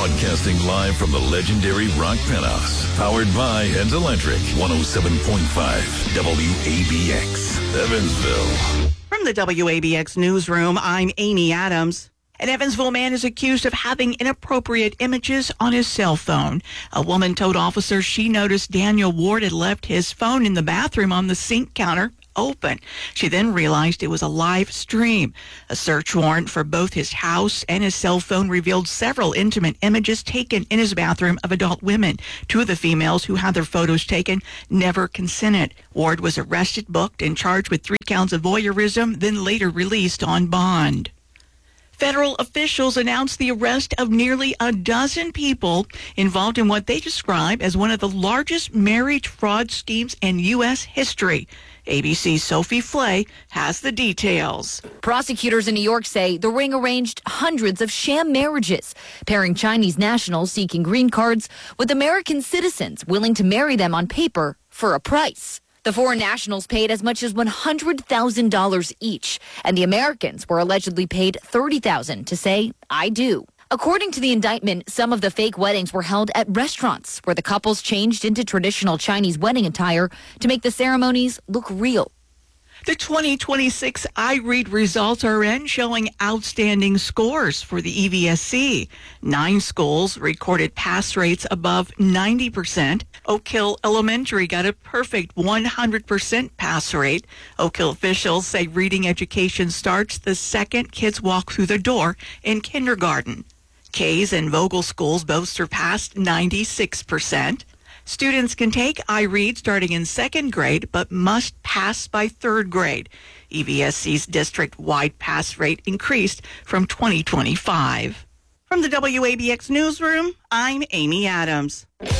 Broadcasting live from the legendary Rock Penthouse. Powered by Heads Electric. 107.5 WABX. Evansville. From the WABX newsroom, I'm Amy Adams. An Evansville man is accused of having inappropriate images on his cell phone. A woman told officers she noticed Daniel Ward had left his phone in the bathroom on the sink counter open. She then realized it was a live stream. A search warrant for both his house and his cell phone revealed several intimate images taken in his bathroom of adult women. Two of the females who had their photos taken never consented. Ward was arrested, booked, and charged with 3 counts of voyeurism, then later released on bond. Federal officials announced the arrest of nearly a dozen people involved in what they describe as one of the largest marriage fraud schemes in U.S. history. ABC's Sophie Flay has the details. Prosecutors in New York say the ring arranged hundreds of sham marriages, pairing Chinese nationals seeking green cards with American citizens willing to marry them on paper for a price. The foreign nationals paid as much as $100,000 each, and the Americans were allegedly paid $30,000 to say, "I do." According to the indictment, some of the fake weddings were held at restaurants where the couples changed into traditional Chinese wedding attire to make the ceremonies look real. The 2026 iRead results are in, showing outstanding scores for the EVSC. 9 schools recorded pass rates above 90%. Oak Hill Elementary got a perfect 100% pass rate. Oak Hill officials say reading education starts the second kids walk through the door in kindergarten. Kays and Vogel schools both surpassed 96%. Students can take iRead starting in 2nd grade, but must pass by 3rd grade. EVSC's district-wide pass rate increased from 2025. From the WABX newsroom, I'm Amy Adams.